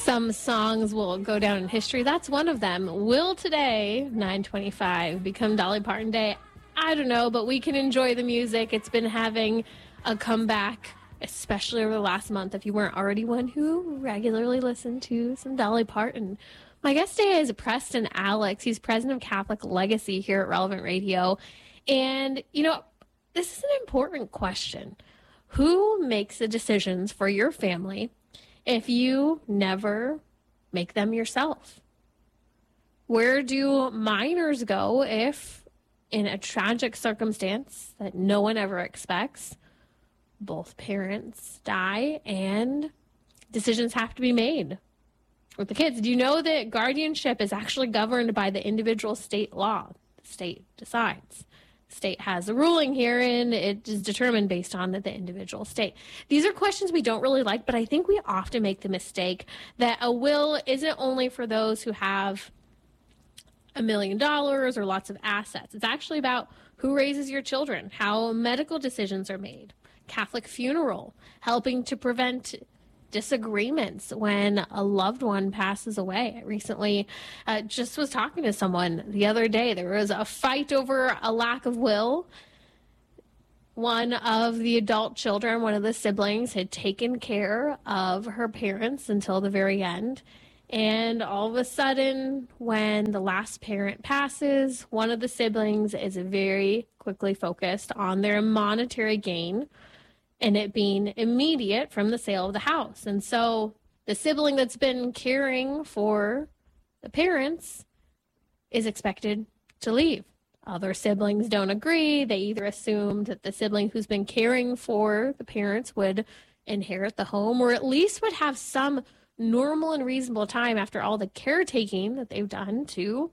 Some songs will go down in history. That's one of them. Will today, 9/25, become Dolly Parton Day? I don't know, but we can enjoy the music. It's been having a comeback, especially over the last month. If you weren't already one who regularly listened to some Dolly Parton. My guest today is Preston Alex. He's president of Catholic Legacy here at Relevant Radio. And, this is an important question. Who makes the decisions for your family if you never make them yourself? Where do minors go if, in a tragic circumstance that no one ever expects, both parents die and decisions have to be made with the kids? Do you know that guardianship is actually governed by the individual state law? The state decides. State has a ruling here, and it is determined based on the individual state. These are questions we don't really like, but I think we often make the mistake that a will isn't only for those who have $1 million or lots of assets. It's actually about who raises your children, how medical decisions are made, Catholic funeral, helping to prevent disagreements when a loved one passes away. I recently just was talking to someone the other day. There was a fight over a lack of will. One of the adult children, one of the siblings, had taken care of her parents until the very end. And all of a sudden, when the last parent passes, one of the siblings is very quickly focused on their monetary gain and it being immediate from the sale of the house. And so the sibling that's been caring for the parents is expected to leave. Other siblings don't agree. They either assumed that the sibling who's been caring for the parents would inherit the home, or at least would have some normal and reasonable time after all the caretaking that they've done to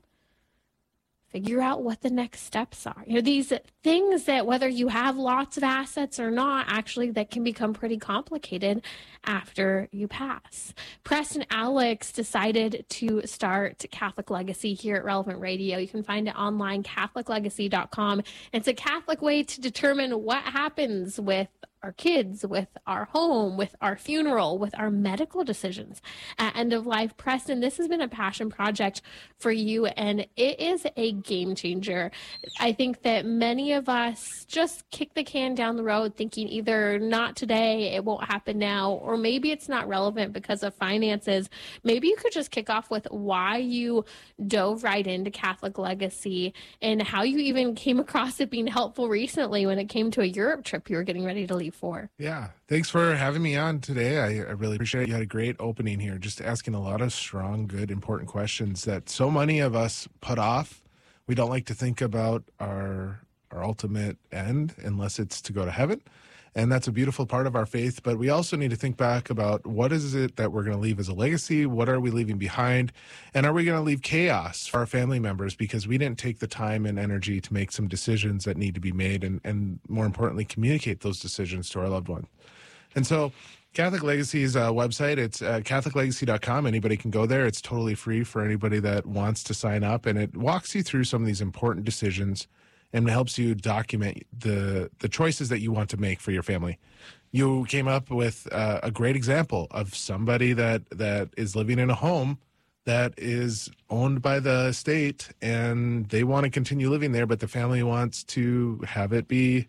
figure out what the next steps are. These things that, whether you have lots of assets or not, actually that can become pretty complicated after you pass. Preston Alex decided to start Catholic Legacy here at Relevant Radio. You can find it online, CatholicLegacy.com. It's a Catholic way to determine what happens with our kids, with our home, with our funeral, with our medical decisions at end of life. Preston, this has been a passion project for you, and it is a game changer. I think that many of us just kick the can down the road thinking either not today, it won't happen now, or maybe it's not relevant because of finances. Maybe you could just kick off with why you dove right into Catholic Legacy and how you even came across it being helpful recently when it came to a Europe trip you were getting ready to leave for. Yeah. Thanks for having me on today. I really appreciate it. You had a great opening here, just asking a lot of strong, good, important questions that so many of us put off. We don't like to think about our ultimate end unless it's to go to heaven. And that's a beautiful part of our faith. But we also need to think back about what is it that we're going to leave as a legacy? What are we leaving behind? And are we going to leave chaos for our family members because we didn't take the time and energy to make some decisions that need to be made and more importantly, communicate those decisions to our loved ones? And so Catholic Legacy's website, it's CatholicLegacy.com. Anybody can go there. It's totally free for anybody that wants to sign up. And it walks you through some of these important decisions and helps you document the choices that you want to make for your family. You came up with a great example of somebody that is living in a home that is owned by the state, and they want to continue living there, but the family wants to have it be,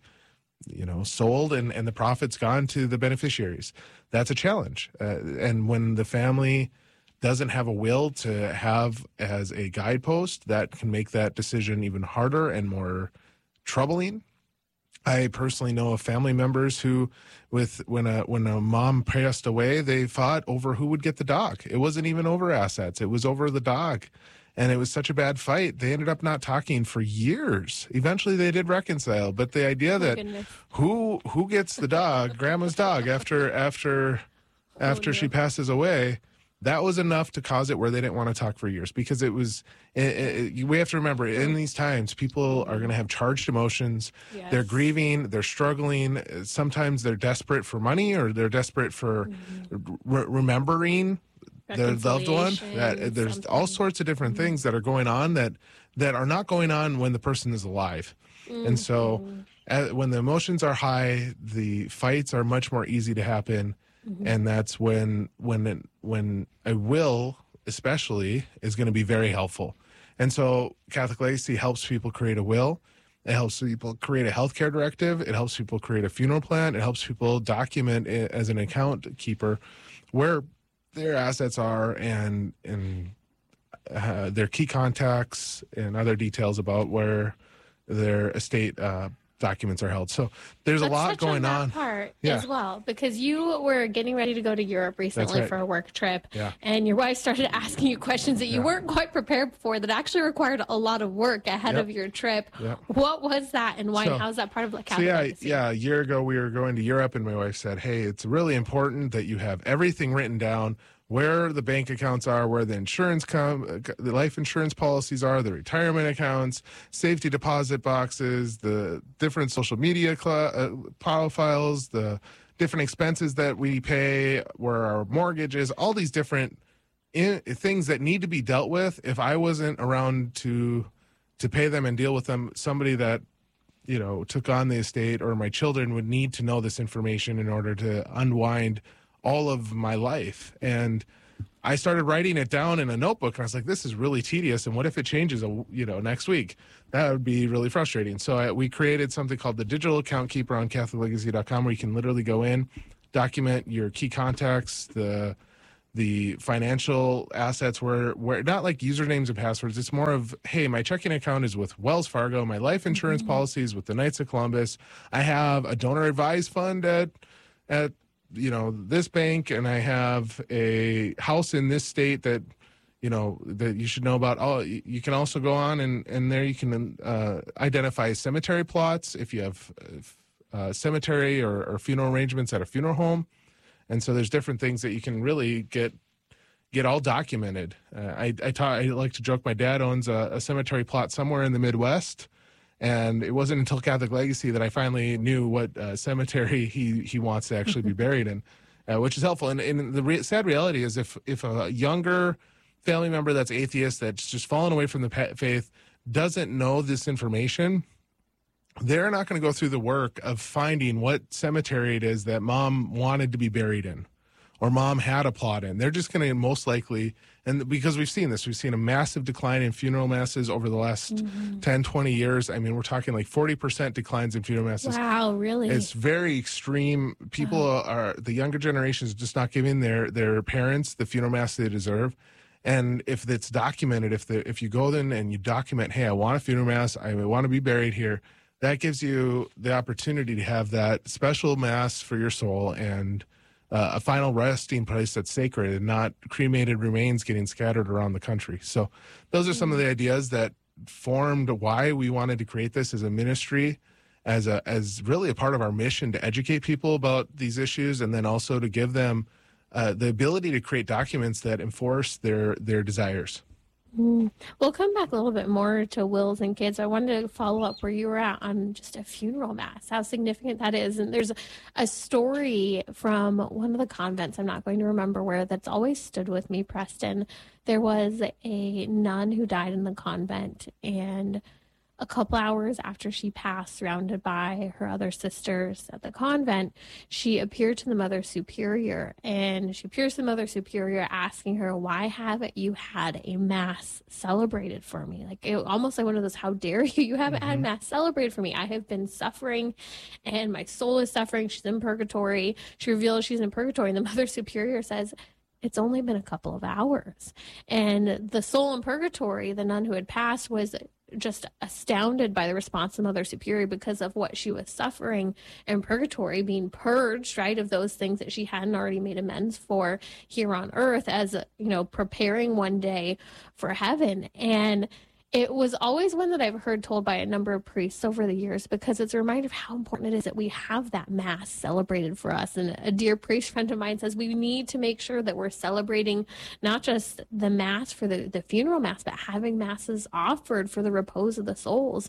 sold and the profit's gone to the beneficiaries. That's a challenge. And when the family doesn't have a will to have as a guidepost, that can make that decision even harder and more troubling. I personally know of family members who, when a mom passed away, they fought over who would get the dog. It wasn't even over assets. It was over the dog. And it was such a bad fight. They ended up not talking for years. Eventually they did reconcile. But the idea that who gets the dog, grandma's dog, after she passes away, that was enough to cause it where they didn't want to talk for years, because it was, we have to remember, in these times, people are going to have charged emotions. Yes. They're grieving, they're struggling. Sometimes they're desperate for money, or they're desperate for remembering their loved one. There's all sorts of different things that are going on that are not going on when the person is alive. And so when the emotions are high, the fights are much more easy to happen. And that's when a will especially is going to be very helpful. And so Catholic Legacy helps people create a will. It helps people create a healthcare directive. It helps people create a funeral plan. It helps people document it as an account keeper where their assets are and their key contacts and other details about where their estate documents are held. So there's a lot going on that part as well, because you were getting ready to go to Europe recently for a work trip, and your wife started asking you questions that you weren't quite prepared for that actually required a lot of work ahead of your trip. What was that, and why? How's that part of the Catholic Legacy? A year ago we were going to Europe, and my wife said, "Hey, it's really important that you have everything written down." Where the bank accounts are, where the the life insurance policies are, the retirement accounts, safety deposit boxes, the different social media profiles, the different expenses that we pay, where our mortgage is, all these different things that need to be dealt with. If I wasn't around to pay them and deal with them, somebody that took on the estate or my children would need to know this information in order to unwind all of my life. And I started writing it down in a notebook, and I was like, this is really tedious. And what if it changes, next week? That would be really frustrating. So we created something called the Digital Account Keeper on CatholicLegacy.com, where you can literally go in, document your key contacts, the financial assets, where not like usernames and passwords. It's more of, hey, my checking account is with Wells Fargo. My life insurance policies with the Knights of Columbus. I have a donor advised fund at this bank, and I have a house in this state that that you should know about. Oh, you can also go on and there you can identify cemetery plots if you have cemetery or funeral arrangements at a funeral home. And so there's different things that you can really get all documented. I like to joke my dad owns a cemetery plot somewhere in the Midwest. And it wasn't until Catholic Legacy that I finally knew what cemetery he wants to actually be buried in, which is helpful. And the sad reality is if a younger family member that's atheist, that's just fallen away from the faith, doesn't know this information, they're not going to go through the work of finding what cemetery it is that mom wanted to be buried in or mom had a plot in. They're just going to most likely, and because we've seen a massive decline in funeral masses over the last 10, 20 years. I mean, we're talking like 40% declines in funeral masses. Wow, really? It's very extreme. People the younger generation is just not giving their parents the funeral mass they deserve. And if it's documented, if you go then and you document, hey, I want a funeral mass, I want to be buried here, that gives you the opportunity to have that special mass for your soul and a final resting place that's sacred and not cremated remains getting scattered around the country. So those are some of the ideas that formed why we wanted to create this as a ministry, as really a part of our mission to educate people about these issues, and then also to give them the ability to create documents that enforce their desires. We'll come back a little bit more to wills and kids. I wanted to follow up where you were at on just a funeral mass, how significant that is. And there's a story from one of the convents, I'm not going to remember where, that's always stood with me, Preston. There was a nun who died in the convent, and a couple hours after she passed, surrounded by her other sisters at the convent, she appeared to the Mother Superior, and she appears to the Mother Superior asking her, why haven't you had a mass celebrated for me? Like, almost like one of those, how dare you? You haven't had mass celebrated for me. I have been suffering, and my soul is suffering. She's in purgatory. She reveals she's in purgatory, and the Mother Superior says, it's only been a couple of hours. And the soul in purgatory, the nun who had passed, was just astounded by the response of Mother Superior because of what she was suffering in purgatory, being purged, right, of those things that she hadn't already made amends for here on earth, as, preparing one day for heaven. And it was always one that I've heard told by a number of priests over the years, because it's a reminder of how important it is that we have that mass celebrated for us. And a dear priest friend of mine says we need to make sure that we're celebrating not just the mass for the funeral mass, but having masses offered for the repose of the souls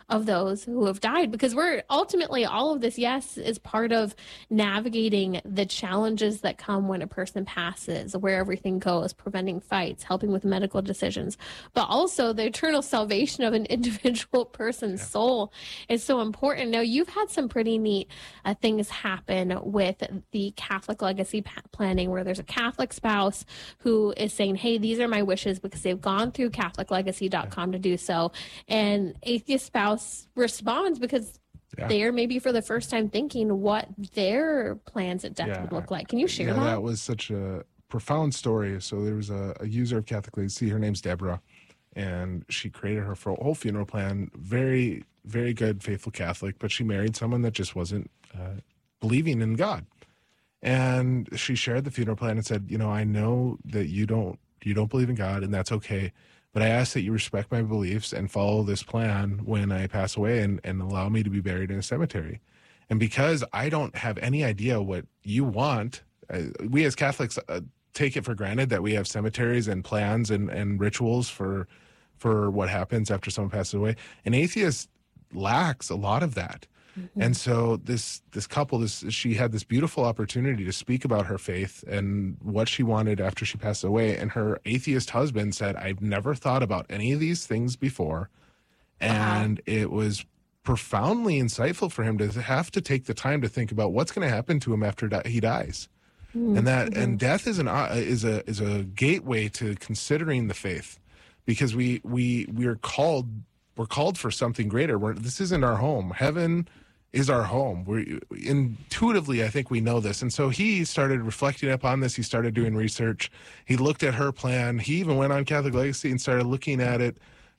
of those who have died, because we're ultimately, all of this, yes, is part of navigating the challenges that come when a person passes, where everything goes, preventing fights, helping with medical decisions, but also the eternal salvation of an individual person's soul is so important. Now, you've had some pretty neat things happen with the Catholic legacy planning, where there's a Catholic spouse who is saying, hey, these are my wishes, because they've gone through CatholicLegacy.com to do so. And atheist spouse responds because they're maybe for the first time thinking what their plans at death would look like. Can you share that? That was such a profound story. So there was a user of Catholic Legacy. Her name's Deborah, and she created her whole funeral plan. Very, very good, faithful Catholic, but she married someone that just wasn't believing in God. And she shared the funeral plan and said, I know that you don't believe in God, and that's okay. But I ask that you respect my beliefs and follow this plan when I pass away, and allow me to be buried in a cemetery. And because I don't have any idea what you want, we as Catholics take it for granted that we have cemeteries and plans and rituals for what happens after someone passes away. An atheist lacks a lot of that. Mm-hmm. And so this couple, she had this beautiful opportunity to speak about her faith and what she wanted after she passed away. And her atheist husband said, I've never thought about any of these things before. And it was profoundly insightful for him to have to take the time to think about what's going to happen to him after he dies. Mm-hmm. And death is a gateway to considering the faith, because we're called for something greater. This isn't our home. Heaven is our home. Intuitively, I think we know this. And so he started reflecting upon this. He started doing research. He looked at her plan. He even went on Catholic Legacy and started looking at it